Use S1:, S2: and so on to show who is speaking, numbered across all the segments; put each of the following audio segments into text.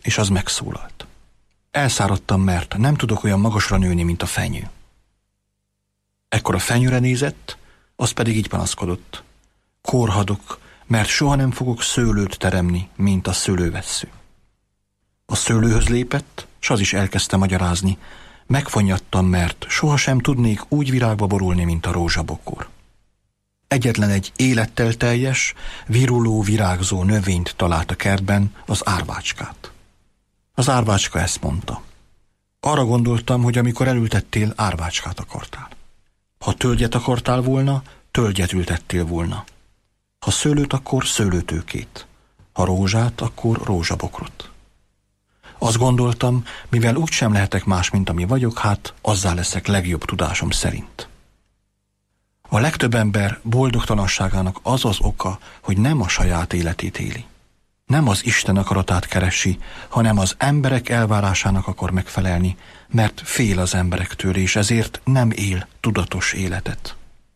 S1: és az megszólalt. Elszáradtam, mert nem tudok olyan magasra nőni, mint a fenyő. Ekkor a fenyőre nézett, az pedig így panaszkodott. Korhadok, mert soha nem fogok szőlőt teremni, mint a szőlővessző. A szőlőhöz lépett, s az is elkezdte magyarázni. Megfonyadtam, mert sohasem tudnék úgy virágba borulni, mint a rózsabokor. Egyetlen egy élettel teljes, viruló, virágzó növényt talált a kertben, az árvácskát. Az árvácska ezt mondta. Arra gondoltam, hogy amikor elültettél, árvácskát akartál. Ha tölgyet akartál volna, tölgyet ültettél volna. Ha szőlőt, akkor szőlőtőkét. Ha rózsát, akkor rózsabokrot. Azt gondoltam, mivel úgysem lehetek más, mint ami vagyok, hát azzá leszek legjobb tudásom szerint. A legtöbb ember boldogtalanságának az az oka, hogy nem a saját életét éli. Nem az Isten akaratát keresi, hanem az emberek elvárásának akar megfelelni, mert fél az emberektől, és ezért nem él tudatos életet.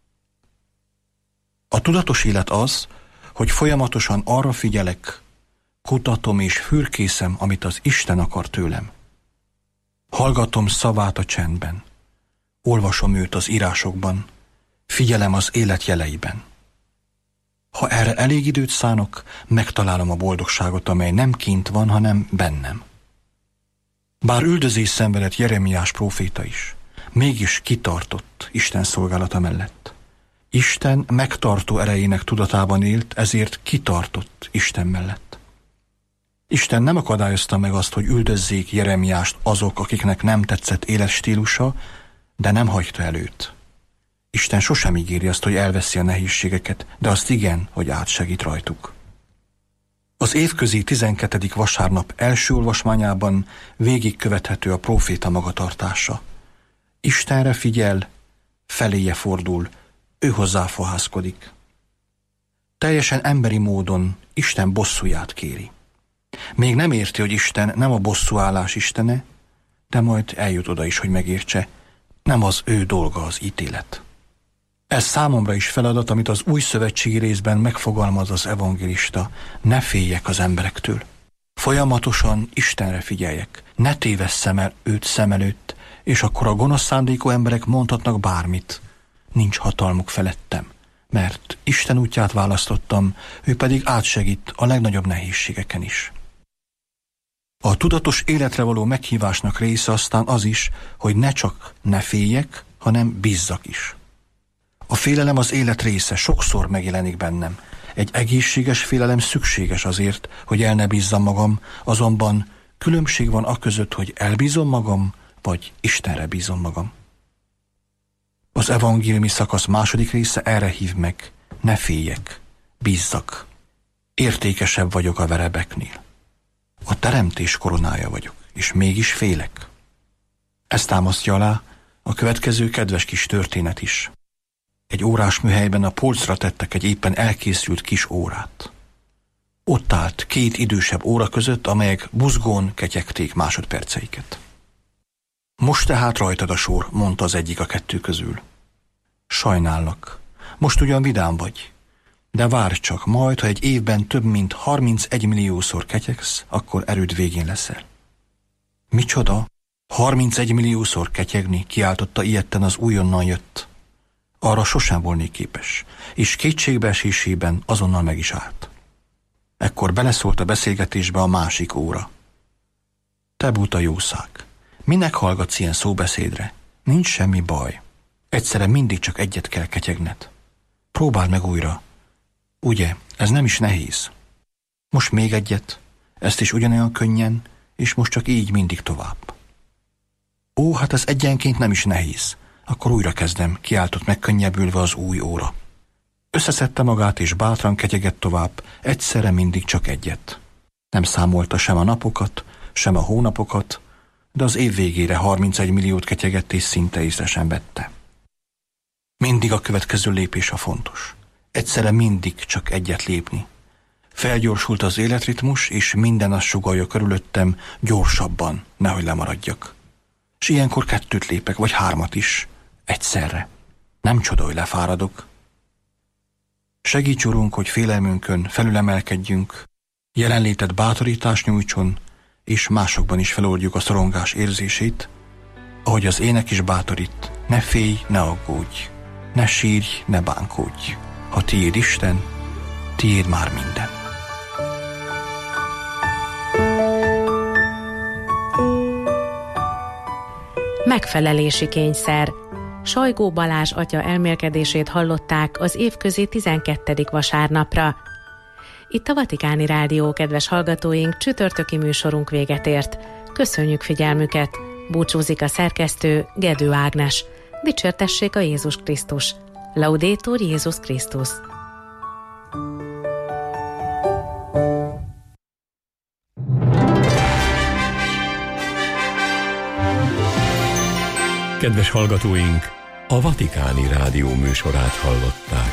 S1: A tudatos élet az, hogy folyamatosan arra figyelek, kutatom és fürkészem, amit az Isten akar tőlem. Hallgatom szavát a csendben, olvasom őt az írásokban, figyelem az élet jeleiben. Ha erre elég időt szánok, megtalálom a boldogságot, amely nem kint van, hanem bennem. Bár üldözés szenvedett Jeremiás próféta is, mégis kitartott Isten szolgálata mellett. Isten megtartó erejének tudatában élt, ezért kitartott Isten mellett. Isten nem akadályozta meg azt, hogy üldözzék Jeremiást azok, akiknek nem tetszett életstílusa, de nem hagyta el őt. Isten sosem ígéri azt, hogy elveszi a nehézségeket, de azt igen, hogy átsegít rajtuk. Az évközi 12. vasárnap első olvasmányában végigkövethető a próféta magatartása. Istenre figyel, feléje fordul, ő hozzá fohászkodik. Teljesen emberi módon Isten bosszúját kéri. Még nem érti, hogy Isten nem a bosszúállás istene, de majd eljut oda is, hogy megértse, nem az ő dolga az ítélet. Ez számomra is feladat, amit az új szövetségi részben megfogalmaz az evangélista. Ne féljek az emberektől. Folyamatosan Istenre figyeljek. Ne tévesszem el őt szem előtt, és akkor a gonosz szándékú emberek mondhatnak bármit. Nincs hatalmuk felettem, mert Isten útját választottam, ő pedig átsegít a legnagyobb nehézségeken is. A tudatos életre való meghívásnak része aztán az is, hogy ne csak ne féljek, hanem bízzak is. A félelem az élet része, sokszor megjelenik bennem. Egy egészséges félelem szükséges azért, hogy el ne bízzam magam, azonban különbség van aközött, hogy elbízom magam, vagy Istenre bízom magam. Az evangéliumi szakasz második része erre hív meg. Ne féljek, bízzak. Értékesebb vagyok a verebeknél. A teremtés koronája vagyok, és mégis félek. Ezt támasztja alá a következő kedves kis történet is. Egy órásműhelyben a polcra tettek egy éppen elkészült kis órát. Ott állt két idősebb óra között, amelyek buzgón ketyegték másodperceiket. Most tehát rajtad a sor, mondta az egyik a kettő közül. Sajnállak, most ugyan vidám vagy, de várj csak, majd, ha egy évben több mint 31 milliószor ketyegsz, akkor erőd végén leszel. Micsoda? 31 milliószor ketyegni, kiáltotta ijedten az újonnan jött. Arra sosem volnék képes, és kétségbeesésében azonnal meg is állt. Ekkor beleszólt a beszélgetésbe a másik óra. Te buta jószág, minek hallgatsz ilyen szóbeszédre? Nincs semmi baj. Egyszerre mindig csak egyet kell ketyegned. Próbáld meg újra. Ugye, ez nem is nehéz. Most még egyet, ezt is ugyanolyan könnyen, és most csak így mindig tovább. Ó, hát ez egyenként nem is nehéz. Akkor újra kezdem, kiáltott megkönnyebbülve az új óra. Összeszedte magát, és bátran ketyegett tovább, egyszerre mindig csak egyet. Nem számolta sem a napokat, sem a hónapokat, de az év végére 31 milliót ketyegett, és szinte észre sem vette. Mindig a következő lépés a fontos. Egyszerre mindig csak egyet lépni. Felgyorsult az életritmus, és minden azt sugallja körülöttem, gyorsabban, nehogy lemaradjak. S ilyenkor 2 lépek, vagy 3 is, egyszerre. Nem csoda, hogy lefáradok. Segíts, Urunk, hogy félelmünkön felülemelkedjünk, jelenléted bátorítást nyújtson, és másokban is feloldjuk a szorongás érzését, ahogy az ének is bátorít, ne félj, ne aggódj, ne sírj, ne bánkódj. Ha tiéd Isten, tiéd már minden.
S2: Megfelelési kényszer. Sajgó Balázs atya elmélkedését hallották az évközi 12. vasárnapra. Itt a Vatikáni Rádió, kedves hallgatóink, csütörtöki műsorunk véget ért. Köszönjük figyelmüket! Búcsúzik a szerkesztő, Gedő Ágnes. Dicsértessék a Jézus Krisztus! Laudetur Jézus Krisztus!
S3: Kedves hallgatóink, a Vatikáni Rádió műsorát hallották.